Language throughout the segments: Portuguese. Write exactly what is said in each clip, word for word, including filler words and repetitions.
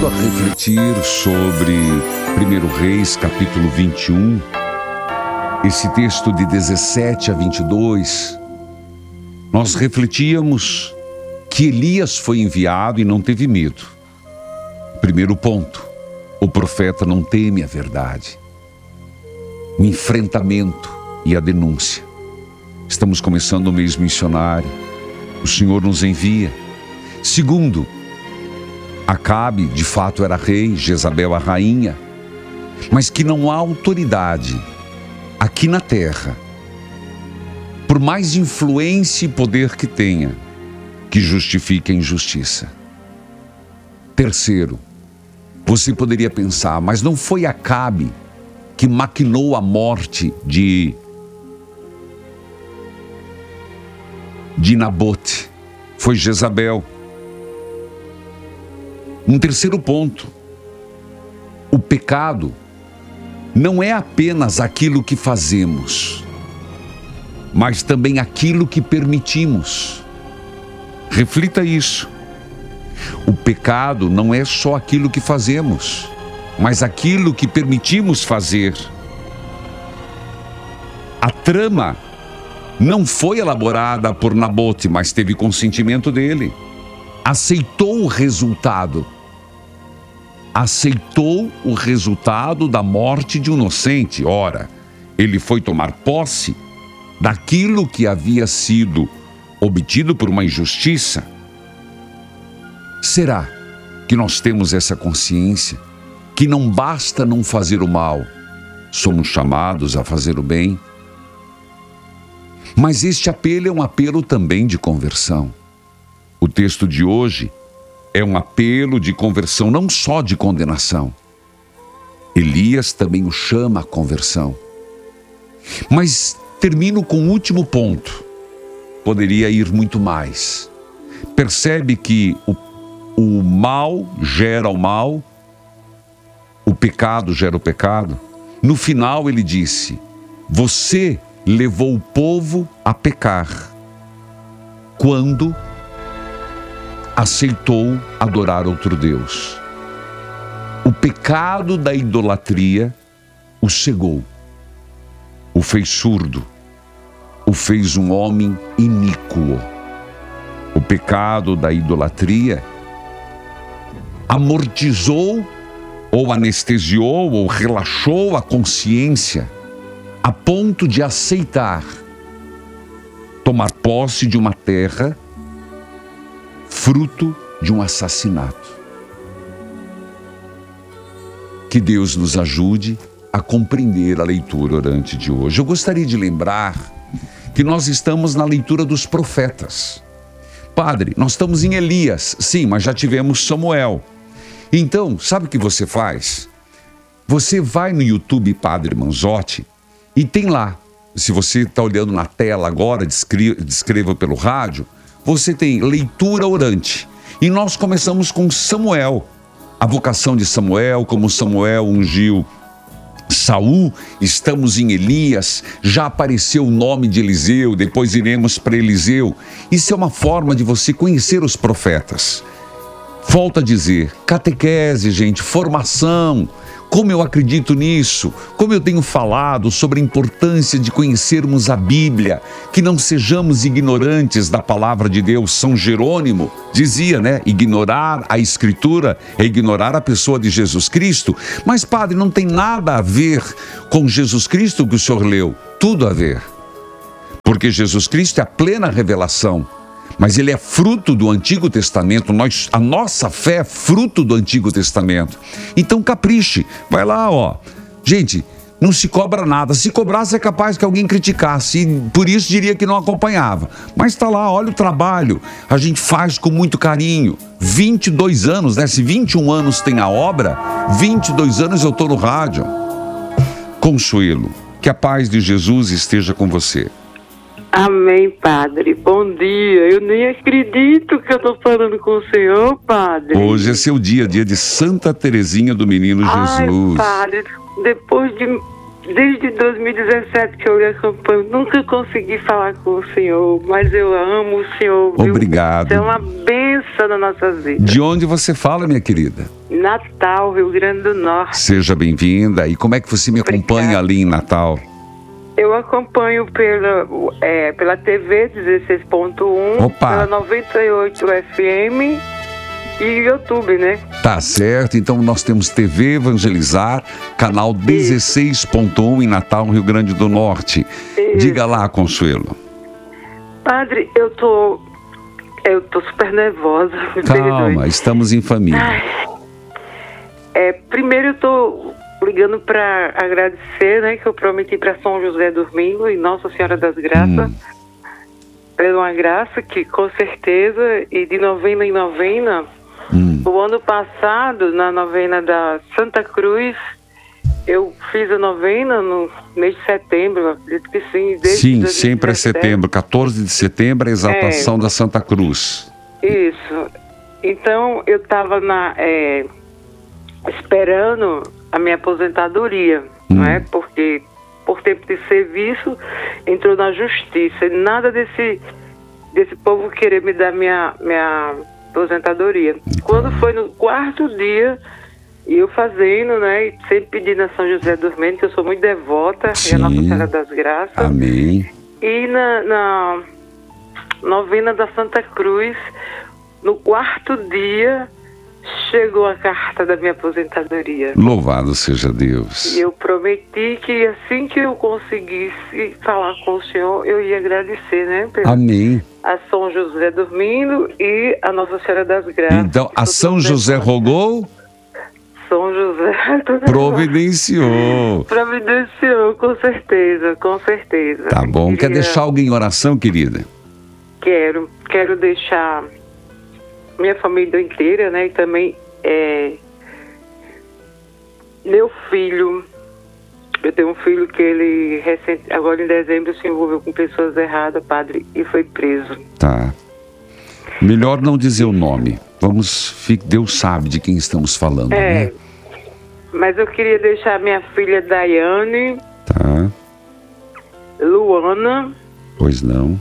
a refletir sobre primeiro Reis, capítulo vinte e um, esse texto de dezessete a vinte e dois, nós refletíamos que Elias foi enviado e não teve medo. Primeiro ponto, o profeta não teme a verdade. O enfrentamento e a denúncia. Estamos começando o mês missionário. O Senhor nos envia. Segundo, Acabe de fato era rei, Jezabel a rainha, mas que não há autoridade aqui na terra, por mais influência e poder que tenha, que justifique a injustiça. Terceiro, você poderia pensar, mas não foi Acabe que maquinou a morte de, de Nabote, foi Jezabel. Um terceiro ponto, o pecado não é apenas aquilo que fazemos, mas também aquilo que permitimos. Reflita isso. O pecado não é só aquilo que fazemos, mas aquilo que permitimos fazer. A trama não foi elaborada por Nabote, mas teve consentimento dele. Aceitou o resultado. Aceitou o resultado da morte de um inocente. Ora, ele foi tomar posse daquilo que havia sido obtido por uma injustiça. Será que nós temos essa consciência que não basta não fazer o mal, somos chamados a fazer o bem? Mas este apelo é um apelo também de conversão. O texto de hoje é um apelo de conversão, não só de condenação. Elias também o chama a conversão. Mas termino com o último ponto. Poderia ir muito mais. Percebe que o, o mal gera o mal, o pecado gera o pecado. No final ele disse: você levou o povo a pecar quando aceitou adorar outro Deus. O pecado da idolatria o cegou, o fez surdo, o fez um homem iníquo. O pecado da idolatria amortizou, ou anestesiou, ou relaxou a consciência, a ponto de aceitar tomar posse de uma terra fruto de um assassinato. Que Deus nos ajude a compreender a leitura orante de hoje. Eu gostaria de lembrar que nós estamos na leitura dos profetas. Padre, nós estamos em Elias, sim, mas já tivemos Samuel. Então, sabe o que você faz? Você vai no YouTube Padre Manzotti e tem lá, se você está olhando na tela agora, descreva, descreva pelo rádio, você tem leitura orante. E nós começamos com Samuel. A vocação de Samuel, como Samuel ungiu Saul, estamos em Elias, já apareceu o nome de Eliseu, depois iremos para Eliseu. Isso é uma forma de você conhecer os profetas. Volto a dizer, catequese, gente, formação. Como eu acredito nisso, como eu tenho falado sobre a importância de conhecermos a Bíblia, que não sejamos ignorantes da palavra de Deus. São Jerônimo dizia, né? Ignorar a Escritura é ignorar a pessoa de Jesus Cristo. Mas, padre, não tem nada a ver com Jesus Cristo que o senhor leu. Tudo a ver. Porque Jesus Cristo é a plena revelação. Mas ele é fruto do Antigo Testamento. Nós, a nossa fé é fruto do Antigo Testamento. Então capriche, vai lá, ó. Gente, não se cobra nada. Se cobrasse é capaz que alguém criticasse, e por isso diria que não acompanhava. Mas está lá, olha o trabalho. A gente faz com muito carinho. vinte e dois anos, né? Se vinte e um anos tem a obra, vinte e dois anos eu estou no rádio. Consuelo, que a paz de Jesus esteja com você. Amém, Padre. Bom dia. Eu nem acredito que eu estou falando com o senhor, Padre. Hoje é seu dia, dia de Santa Terezinha do Menino Jesus. Ai, Padre, depois de... Desde dois mil e dezessete que eu lhe acompanho, nunca consegui falar com o senhor, mas eu amo o senhor. Viu? Obrigado. Você é uma bênção abençoando as nossas vidas. De onde você fala, minha querida? Natal, Rio Grande do Norte. Seja bem-vinda. E como é que você me acompanha Obrigada. ali em Natal? Eu acompanho pela, é, pela T V dezesseis ponto um, Opa. pela noventa e oito F M e YouTube, né? Tá certo. Então nós temos T V Evangelizar, canal dezesseis ponto um em Natal, Rio Grande do Norte. Isso. Diga lá, Consuelo. Padre, eu tô... Eu tô super nervosa. me Calma, perdoe. estamos em família. Ai. É, primeiro eu tô ligando para agradecer, né, que eu prometi para São José Domingo e Nossa Senhora das Graças, Hum. pela uma graça que com certeza, e de novena em novena, Hum. o ano passado, na novena da Santa Cruz, eu fiz a novena no mês de setembro, acredito que sim. Desde Sim, dois mil e sempre é dezessete. setembro. quatorze de setembro é a exaltação É. da Santa Cruz. Isso. Então, eu estava na, é, esperando a minha aposentadoria, Hum. não é? Porque, por tempo de serviço, entrou na justiça. E nada desse, desse povo querer me dar minha, minha aposentadoria. Quando foi no quarto dia, e eu fazendo, né? E sempre pedindo a São José Dormente, que eu sou muito devota, e a Nossa Sim. Senhora das Graças. Amém. E na, na novena da Santa Cruz, no quarto dia, chegou a carta da minha aposentadoria. Louvado seja Deus. E eu prometi que assim que eu conseguisse falar com o Senhor, eu ia agradecer, né? pela- Amém. A São José dormindo e a Nossa Senhora das Graças. Então, a Eu tô São José nervosa. rogou, São José tô nervosa. providenciou. Providenciou, com certeza, com certeza. Tá bom. Quer Queria- deixar alguém em oração, querida? Quero, quero deixar minha família inteira, né? E também é, meu filho. Eu tenho um filho que ele, recente, agora em dezembro, se envolveu com pessoas erradas, padre, e foi preso. Tá. Melhor não dizer o nome. Vamos, fique- Deus sabe de quem estamos falando, É, né? mas eu queria deixar minha filha Daiane, Tá. Luana Pois não.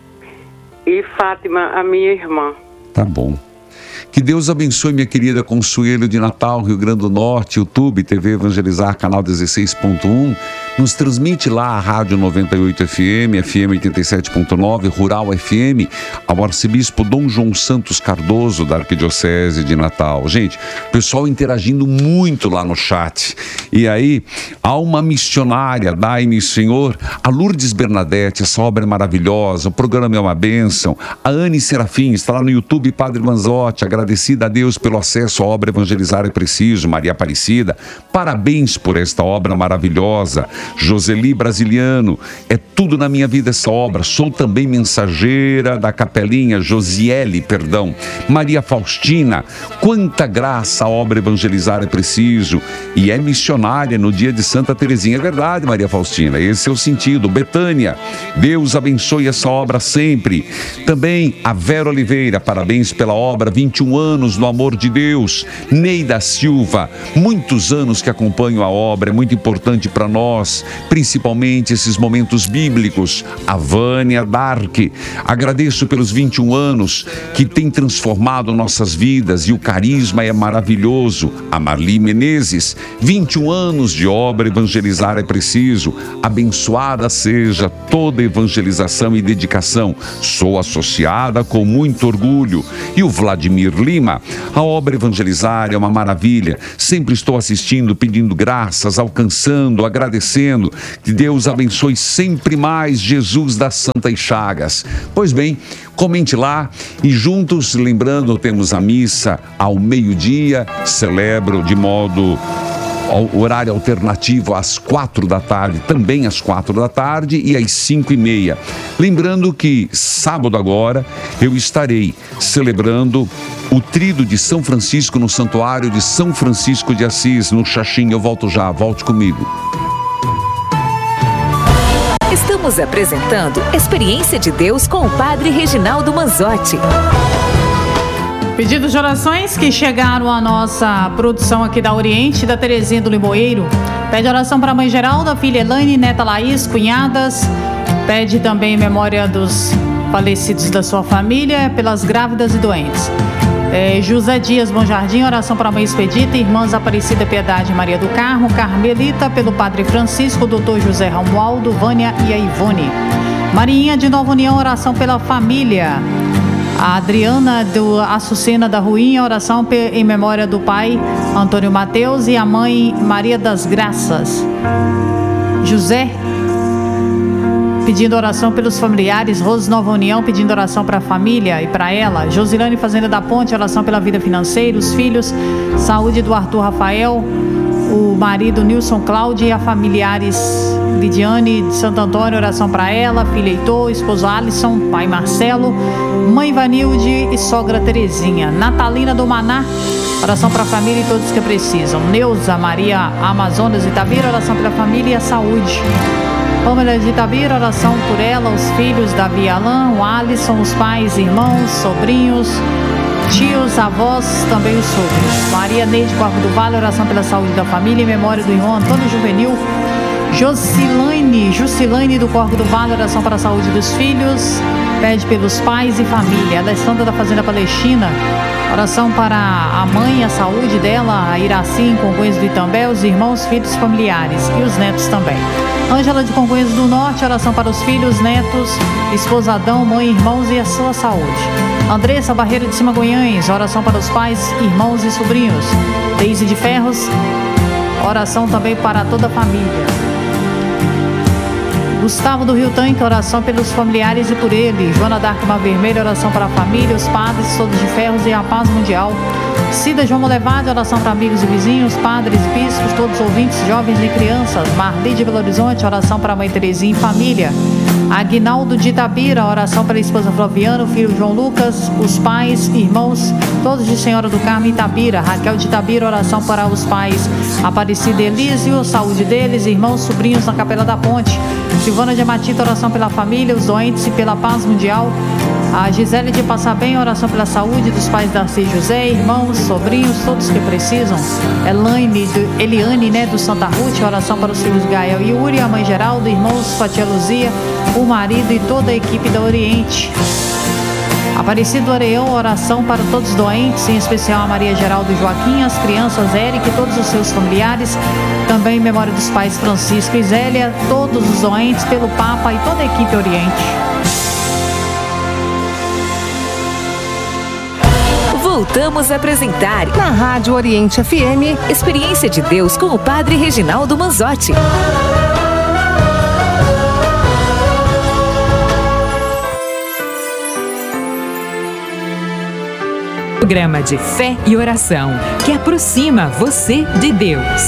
e Fátima, a minha irmã. Tá bom. Que Deus abençoe minha querida Consuelo de Natal, Rio Grande do Norte, YouTube, T V Evangelizar, canal dezesseis ponto um. Nos transmite lá a Rádio noventa e oito F M, F M oitenta e sete ponto nove, Rural F M, ao arcebispo Dom João Santos Cardoso, da Arquidiocese de Natal. Gente, pessoal interagindo muito lá no chat. E aí, há uma missionária, dai-me Senhor, a Lourdes Bernadette, essa obra é maravilhosa, o programa é uma bênção. A Anne Serafim está lá no YouTube, Padre Manzotti, agradecida a Deus pelo acesso à obra Evangelizar é Preciso, Maria Aparecida. Parabéns por esta obra maravilhosa. Joseli Brasiliano, é tudo na minha vida essa obra. Sou também mensageira da capelinha, Josiele, perdão. Maria Faustina, quanta graça a obra Evangelizar é Preciso. E é missionária no dia de Santa Terezinha. É verdade, Maria Faustina, esse é o sentido. Betânia, Deus abençoe essa obra sempre. Também a Vera Oliveira, parabéns pela obra, vinte e um anos no amor de Deus. Neida Silva, muitos anos que acompanho a obra, é muito importante para nós, principalmente esses momentos bíblicos. A Vânia Dark, agradeço pelos vinte e um anos que tem transformado nossas vidas e o carisma é maravilhoso. A Marli Menezes, vinte e um anos de obra Evangelizar é Preciso. Abençoada seja toda evangelização e dedicação. Sou associada com muito orgulho. E o Vladimir Lima, a obra Evangelizar é uma maravilha. Sempre estou assistindo, pedindo graças, alcançando, agradecendo. Que Deus abençoe sempre mais Jesus das Santas Chagas. Pois bem, comente lá e juntos, lembrando, temos a missa ao meio-dia, celebro de modo... o horário alternativo às quatro da tarde, também às quatro da tarde e às cinco e meia. Lembrando que sábado agora eu estarei celebrando o Tríduo de São Francisco no Santuário de São Francisco de Assis, no Xaxim. Eu volto já, volte comigo. Estamos apresentando Experiência de Deus com o Padre Reginaldo Manzotti. Pedidos de orações que chegaram à nossa produção aqui da Oriente, da Terezinha do Limoeiro. Pede oração para a mãe Geralda, filha Elaine, neta Laís, cunhadas. Pede também memória dos falecidos da sua família, pelas grávidas e doentes. É, José Dias Bom Jardim, oração para a Mãe Expedita, irmãs Aparecida Piedade Maria do Carmo, Carmelita, pelo Padre Francisco, doutor José Romualdo, Vânia e a Ivone. Marinha de Nova União, oração pela família. A Adriana do Açucena da Ruinha, oração em memória do pai Antônio Mateus e a mãe Maria das Graças. José pedindo oração pelos familiares. Rose Nova União pedindo oração para a família e para ela. Josilane Fazenda da Ponte, oração pela vida financeira, os filhos, saúde do Arthur Rafael, o marido Nilson Cláudio e a familiares. Lidiane de Santo Antônio, oração para ela, filha Heitor, esposo Alisson, pai Marcelo, mãe Vanilde e sogra Terezinha. Natalina do Maná, oração para a família e todos que precisam. Neuza Maria Amazonas de Itabira, oração pela família e a saúde. Pâmela de Itabira, oração por ela, os filhos Davi Alain, o Alisson, os pais, irmãos, sobrinhos, tios, avós, também os sogros. Maria Neide Corpo do Vale, oração pela saúde da família, em memória do irmão Antônio Juvenil. Jocilane, Jusilane do Corpo do Vale, oração para a saúde dos filhos, pede pelos pais e família. Alessandra da Fazenda Palestina, oração para a mãe, a saúde dela, a Iraci em Congonhas do Itambé, os irmãos, filhos, familiares e os netos também. Ângela de Congonhas do Norte, oração para os filhos, netos, esposa Adão, mãe, irmãos e a sua saúde. Andressa Barreira de Cima Goiães, oração para os pais, irmãos e sobrinhos. Deise de Ferros, oração também para toda a família. Gustavo do Rio Tanque, oração pelos familiares e por ele. Joana Darkma Vermelho, oração para a família, os padres, todos de ferros e a paz mundial. Cida João Molevade, oração para amigos e vizinhos, padres, bispos, todos ouvintes, jovens e crianças. Marli de Belo Horizonte, oração para a mãe Terezinha e família. Aguinaldo de Itabira, oração para a esposa Flaviana, o filho João Lucas, os pais, irmãos, todos de Senhora do Carmo e Itabira. Raquel de Itabira, oração para os pais Aparecida e Elísio, saúde deles, irmãos, sobrinhos na Capela da Ponte. Silvana de Amatita, oração pela família, os doentes e pela paz mundial. A Gisele de Passabem, oração pela saúde dos pais Darcy e José, irmãos, sobrinhos, todos que precisam. Elaine, do, Eliane, né, do Santa Ruth, oração para os filhos Gael e Yuri, a mãe Geraldo, irmãos Fatia Luzia, o marido e toda a equipe da Oriente. Aparecido Areão, oração para todos os doentes, em especial a Maria Geraldo e Joaquim, as crianças Eric e todos os seus familiares, também em memória dos pais Francisco e Zélia, todos os doentes, pelo Papa e toda a equipe Oriente. Voltamos a apresentar na Rádio Oriente F M, Experiência de Deus com o Padre Reginaldo Manzotti. Programa de fé e oração que aproxima você de Deus.